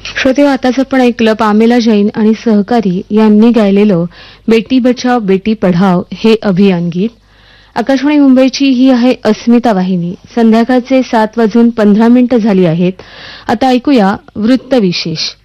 श्रोते, आताच आपण ऐकलं पामेला जैन आणि सहकारी यांनी गायलेलं बेटी बचाव बेटी पढाव हे अभियान गीत. आकाशवाणी मुंबईची ही आहे अस्मिता वाहिनी. संध्याकाळचे 7:15 झाली आहेत. आता ऐकूया वृत्त विशेष.